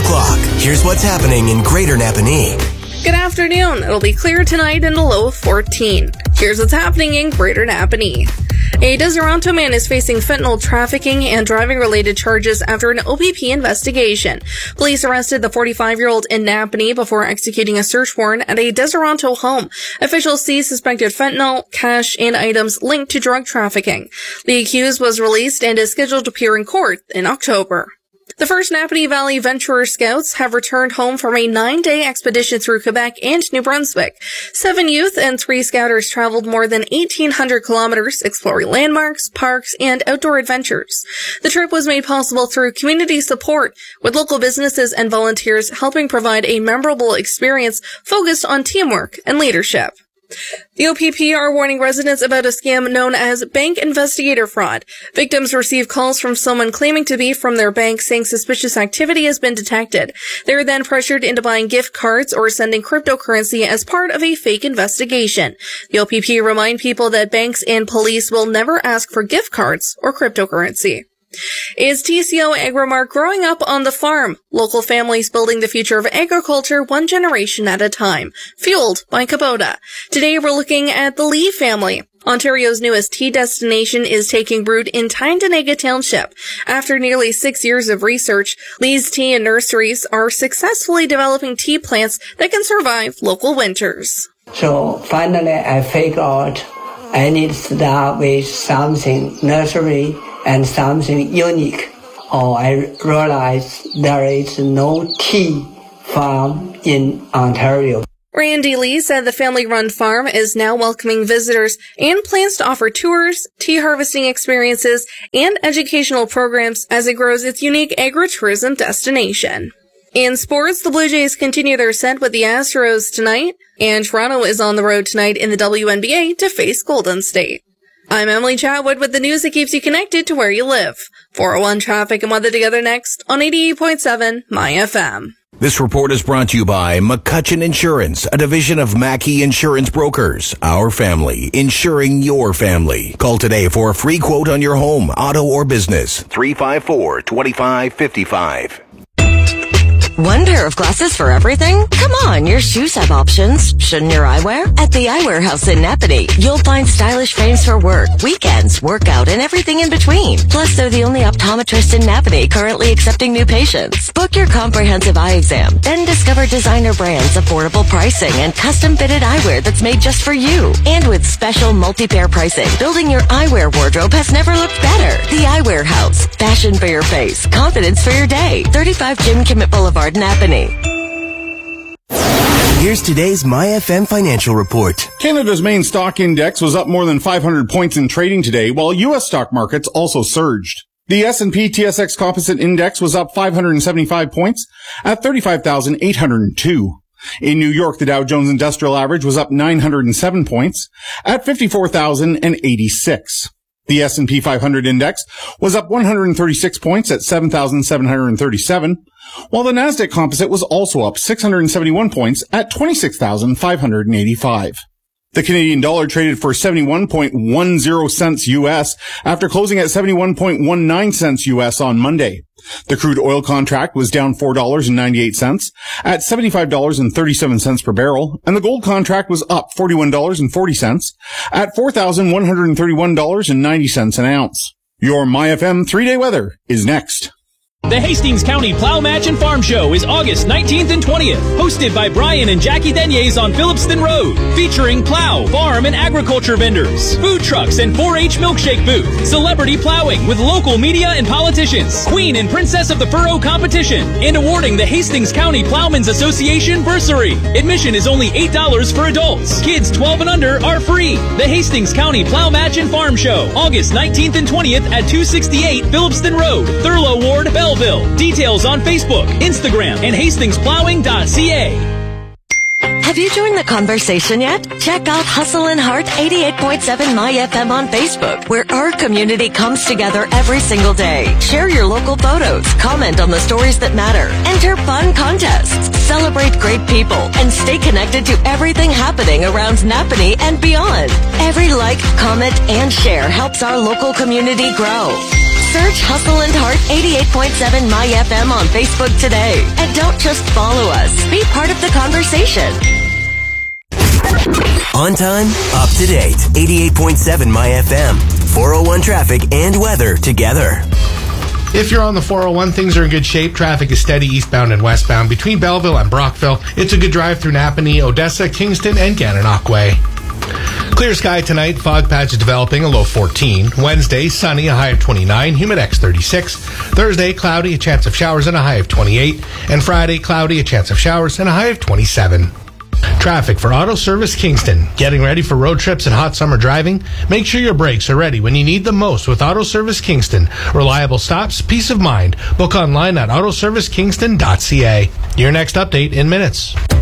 o'clock. Here's what's happening in Greater Napanee. Good afternoon. It'll be clear tonight in the low of 14. Here's what's happening in Greater Napanee. A Deseronto man is facing fentanyl trafficking and driving-related charges after an OPP investigation. Police arrested the 45-year-old in Napanee before executing a search warrant at a Deseronto home. Officials seized suspected fentanyl, cash, and items linked to drug trafficking. The accused was released and is scheduled to appear in court in October. The first Napanee Valley Venturer Scouts have returned home from a 9-day expedition through Quebec and New Brunswick. 7 youth and 3 scouters traveled more than 1,800 kilometers, exploring landmarks, parks, and outdoor adventures. The trip was made possible through community support, with local businesses and volunteers helping provide a memorable experience focused on teamwork and leadership. The OPP are warning residents about a scam known as bank investigator fraud. Victims receive calls from someone claiming to be from their bank saying suspicious activity has been detected. They are then pressured into buying gift cards or sending cryptocurrency as part of a fake investigation. The OPP remind people that banks and police will never ask for gift cards or cryptocurrency. Is TCO Agrimark growing up on the farm? Local families building the future of agriculture one generation at a time. Fueled by Kubota. Today we're looking at the Lee family. Ontario's newest tea destination is taking root in Tyndonega Township. After nearly 6 years of research, Lee's Tea and Nurseries are successfully developing tea plants that can survive local winters. So finally I figured out I need to start with something nursery and something unique. I realized there is no tea farm in Ontario. Randy Lee said the family-run farm is now welcoming visitors and plans to offer tours, tea harvesting experiences, and educational programs as it grows its unique agritourism destination. In sports, the Blue Jays continue their ascent with the Astros tonight, and Toronto is on the road tonight in the WNBA to face Golden State. I'm Emily Chatwood with the news that keeps you connected to where you live. 401 traffic and weather together next on 88.7 My FM. This report is brought to you by McCutcheon Insurance, a division of Mackey Insurance Brokers. Our family, insuring your family. Call today for a free quote on your home, auto, or business. 354-2555. One pair of glasses for everything? Come on, your shoes have options. Shouldn't your eyewear? At the Eyewear House in Napanee, you'll find stylish frames for work, weekends, workout, and everything in between. Plus, they're the only optometrist in Napanee currently accepting new patients. Book your comprehensive eye exam, then discover designer brands, affordable pricing, and custom-fitted eyewear that's made just for you. And with special multi-pair pricing, building your eyewear wardrobe has never looked better. The Eyewear House. Fashion for your face. Confidence for your day. 35 Jim Kimmett Boulevard, Napanee. Here's today's MyFM financial report. Canada's main stock index was up more than 500 points in trading today, while U.S. stock markets also surged. The S&P TSX Composite Index was up 575 points at 35,802. In New York, the Dow Jones Industrial Average was up 907 points at 54,086. The S&P 500 index was up 136 points at 7,737, while the Nasdaq Composite was also up 671 points at 26,585. The Canadian dollar traded for 71.10 cents U.S. after closing at 71.19 cents U.S. on Monday. The crude oil contract was down $4.98 at $75.37 per barrel, and the gold contract was up $41.40 at $4,131.90 an ounce. Your MyFM 3-day weather is next. The Hastings County Plow Match and Farm Show is August 19th and 20th, hosted by Brian and Jackie Deniers on Phillipston Road, featuring plow, farm, and agriculture vendors, food trucks and 4-H milkshake booth, celebrity plowing with local media and politicians, Queen and Princess of the Furrow competition, and awarding the Hastings County Plowmen's Association bursary. Admission is only $8 for adults. Kids 12 and under are free. The Hastings County Plow Match and Farm Show, August 19th and 20th at 268 Phillipston Road, Thurlow Ward, Belleville. Details on Facebook, Instagram, and hastingsplowing.ca. Have you joined the conversation yet? Check out Hustle and Heart 88.7 My FM on Facebook, where our community comes together every single day. Share your local photos, comment on the stories that matter, enter fun contests, celebrate great people, and stay connected to everything happening around Napanee and beyond. Every like, comment, and share helps our local community grow. Search Hustle and Heart 88.7 My FM on Facebook today. And don't just follow us. Be part of the conversation. On time, up to date. 88.7 My FM. 401 traffic and weather together. If you're on the 401, things are in good shape. Traffic is steady eastbound and westbound between Belleville and Brockville. It's a good drive through Napanee, Odessa, Kingston, and Gananoque Way. Clear sky tonight, fog patch developing, a low 14. Wednesday, sunny, a high of 29, humidex 36. Thursday, cloudy, a chance of showers and a high of 28. And Friday, cloudy, a chance of showers and a high of 27. Traffic for Auto Service Kingston. Getting ready for road trips and hot summer driving? Make sure your brakes are ready when you need them most with Auto Service Kingston. Reliable stops, peace of mind. Book online at autoservicekingston.ca. Your next update in minutes.